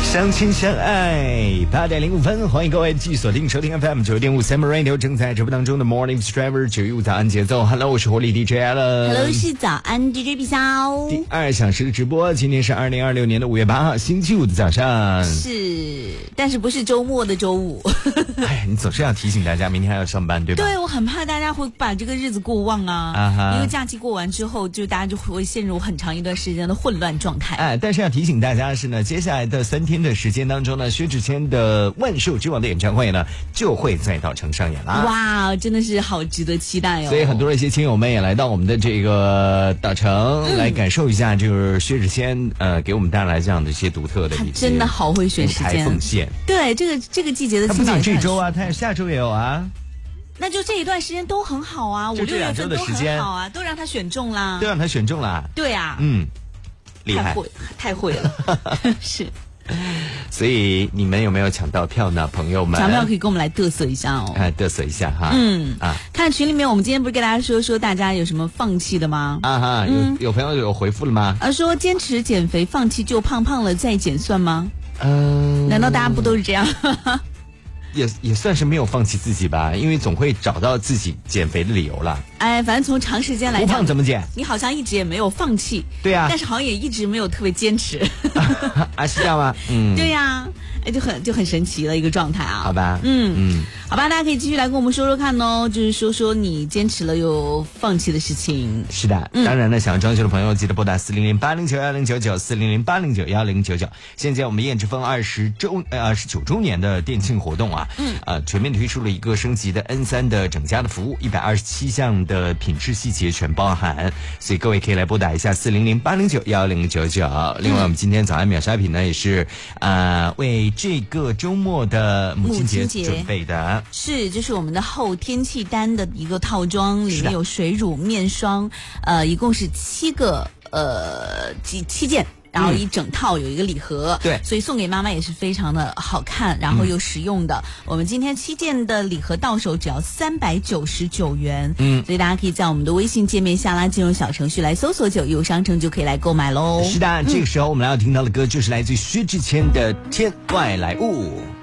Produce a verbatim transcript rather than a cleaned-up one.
相亲相爱，八点零五分，欢迎各位继续锁定收听 F M 九点五 Summer Radio 正在直播当中的 Morning Driver 九一五早安节奏。Hello， 我是活力 D J Allen。Hello， 是早安 D J 毕肖。 第二小时的直播，今天是二零二六年的五月八号，星期五的早上。 是，但是不是周末的周五。 哎，你总是要提醒大家，明天还要上班，对吧？ 对，我很怕大家会把这个日子过忘啊，啊哈因为假期过完之后，就大家就会陷入很长一段时间的混乱状态。 哎，但是要提醒大家的是呢，接下来的三天的时间当中呢，薛之谦的《万寿之王》的演唱会呢，就会在稻城上演啦。 哇，真的是好值得期待哦！ 所以很多一些亲友们也来到我们的这个稻城、嗯、来感受一下，就是薛之谦呃给我们带来这样的一些独特的一些， 他真的好会选时间奉献。对， 这个这个季节的， 他不仅这周啊，他下周也有啊。 那就这一段时间都很好啊，五六月份都很好啊，都让他选中啦， 都让他选中啦。 对啊， 嗯，厉害， 太会，太会了，是。 所以你们有没有抢到票呢，朋友们？ 抢票可以跟我们来嘚瑟一下哦。 哎，嘚瑟一下哈。 嗯啊，看群里面，我们今天不是跟大家说说大家有什么放弃的吗？ 啊哈，有有朋友有回复了吗？ 啊，说坚持减肥，放弃就胖胖了再减算吗？ 嗯、呃， 难道大家不都是这样？ 也也算是没有放弃自己吧，因为总会找到自己减肥的理由了。 哎，反正从长时间来讲， 不胖怎么减？ 你好像一直也没有放弃， 对呀、啊， 但是好像也一直没有特别坚持。 啊，是这样吗？嗯， 对呀、啊，哎，就很就很神奇的一个状态啊。 好吧， 嗯嗯，好吧，大家可以继续来跟我们说说看哦，就是说说你坚持了又放弃的事情。 是的，嗯、当然呢，想要装修的朋友记得拨打四零零八零九幺零九九四零零八零九幺零九九。现在我们燕之峰二十周呃二十九周年的店庆活动啊，嗯，呃，全面推出了一个升级的 N 三 的整家的服务，一百二十七项的品质细节全包含，所以各位可以来拨打一下四零零八零九幺零九九。另外，我们今天早安秒杀品呢，也是呃为这个周末的母亲节准备的。 是，这是我们的后天气单的一个套装，里面有水乳、面霜，呃，一共是七个呃几七件。然后一整套有一个礼盒， 对、嗯， 所以送给妈妈也是非常的好看，然后又实用的。嗯、我们今天七件的礼盒到手只要三百九十九元，嗯，所以大家可以在我们的微信界面下拉进入小程序来搜索九一五商城就可以来购买喽。 是的，嗯、这个时候我们来要听到的歌就是来自薛之谦的《天外来物》。